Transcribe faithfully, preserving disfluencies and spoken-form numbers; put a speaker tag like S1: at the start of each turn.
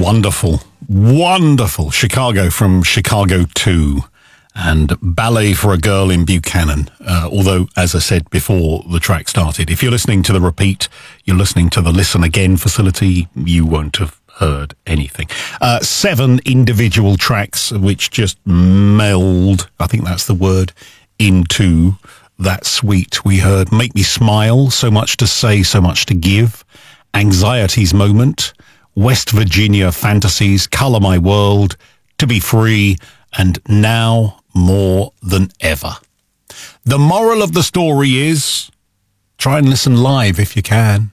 S1: Wonderful, wonderful. Chicago from Chicago two and Ballet for a Girl in Buchanan. Uh, although, as I said before the track started, if you're listening to the repeat, you're listening to the listen again facility, you won't have heard anything. Uh, seven individual tracks which just meld, I think that's the word, into that suite. We heard Make Me Smile, So Much to Say, So Much to Give, Anxiety's Moment, West Virginia Fantasies, Color My World, To Be Free, and Now More Than Ever. The moral of the story is, try and listen live if you can.